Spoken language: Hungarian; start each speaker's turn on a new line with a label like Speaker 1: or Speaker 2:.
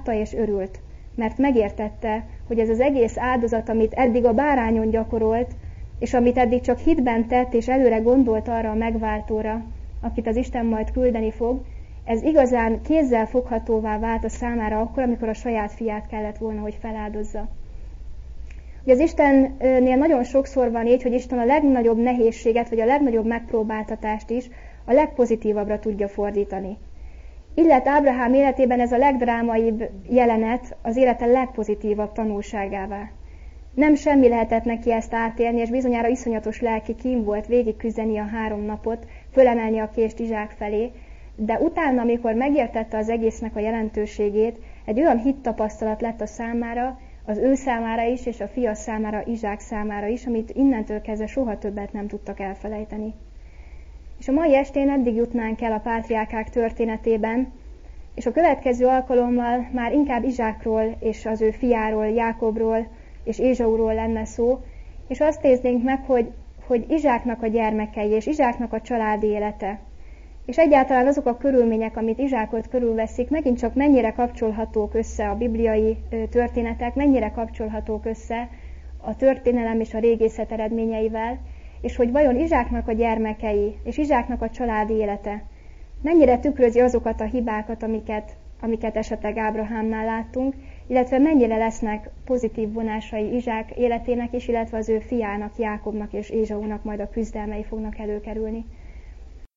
Speaker 1: látta és örült, mert megértette, hogy ez az egész áldozat, amit eddig a bárányon gyakorolt, és amit eddig csak hitben tett, és előre gondolt arra a megváltóra, akit az Isten majd küldeni fog, ez igazán kézzel foghatóvá vált a számára akkor, amikor a saját fiát kellett volna, hogy feláldozza. Ugye az Istennél nagyon sokszor van így, hogy Isten a legnagyobb nehézséget, vagy a legnagyobb megpróbáltatást is a legpozitívabbra tudja fordítani. Így lett Ábrahám életében ez a legdrámaibb jelenet az élete legpozitívabb tanulságává. Nem semmi lehetett neki ezt átélni, és bizonyára iszonyatos lelki kím volt végigküzdeni a 3 napot, fölemelni a kést Izsák felé, de utána, amikor megértette az egésznek a jelentőségét, egy olyan hittapasztalat lett a számára, az ő számára is, és a fia számára, Izsák számára is, amit innentől kezdve soha többet nem tudtak elfelejteni. És a mai estén eddig jutnánk el a pátriárkák történetében, és a következő alkalommal már inkább Izsákról és az ő fiáról, Jákobról és Ézsauról lenne szó, és azt néznénk meg, hogy Izsáknak a gyermekei és Izsáknak a családi élete, és egyáltalán azok a körülmények, amit Izsákot körülveszik, megint csak mennyire kapcsolhatók össze a bibliai történetek, mennyire kapcsolhatók össze a történelem és a régészet eredményeivel, és hogy vajon Izsáknak a gyermekei és Izsáknak a családi élete mennyire tükrözi azokat a hibákat, amiket esetleg Ábrahámnál láttunk, illetve mennyire lesznek pozitív vonásai Izsák életének is, illetve az ő fiának, Jákobnak és Ézsaúnak majd a küzdelmei fognak előkerülni.